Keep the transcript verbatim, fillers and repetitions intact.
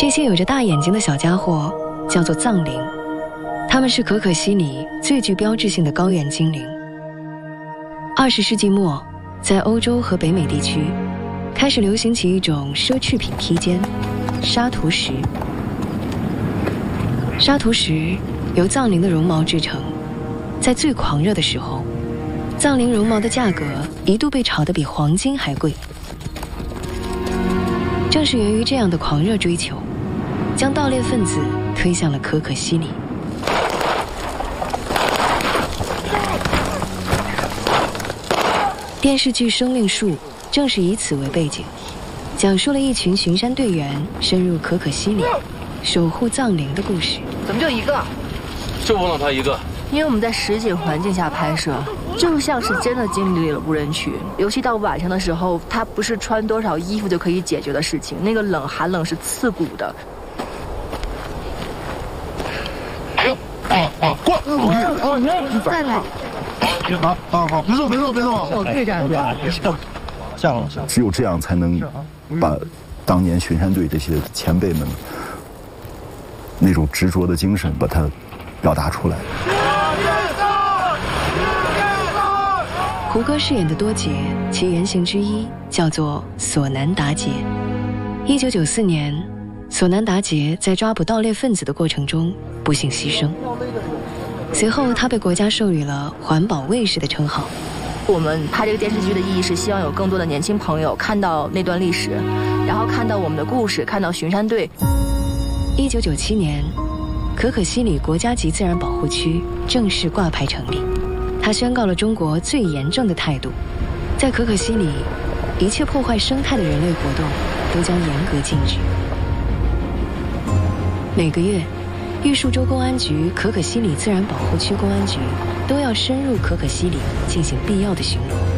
这些有着大眼睛的小家伙叫做藏羚，它们是可可西里最具标志性的高原精灵。二十世纪末，在欧洲和北美地区，开始流行起一种奢侈品披肩——沙图石。沙图石由藏羚的绒毛制成，在最狂热的时候，藏羚绒毛的价格一度被炒得比黄金还贵。正是源于这样的狂热追求，将盗猎分子推向了可可西里。电视剧《生命树》正是以此为背景，讲述了一群巡山队员深入可可西里，守护藏羚的故事。 怎么就一个？ 就忘了他一个。 因为我们在实景环境下拍摄，就像是真的经历了无人区。尤其到晚上的时候，它不是穿多少衣服就可以解决的事情，那个冷寒冷是刺骨的。 啊啊，过来！ 哦，再来。 啊啊好，别动别动别动！ 我可以这样子。 下了，只有这样才能把当年巡山队这些前辈们那种执着的精神，把它表达出来。 胡歌饰演的多杰，其原型之一叫做索南达杰。一九九四年，索南达杰在抓捕盗猎分子的过程中不幸牺牲。随后，他被国家授予了环保卫士的称号。 我们拍这个电视剧的意义是希望有更多的年轻朋友看到那段历史，然后看到我们的故事，看到巡山队。 一九九七年，可可西里国家级自然保护区正式挂牌成立。他宣告了中国最严正的态度，在可可西里，一切破坏生态的人类活动都将严格禁止。每个月，玉树州公安局、可可西里自然保护区公安局都要深入可可西里进行必要的巡逻。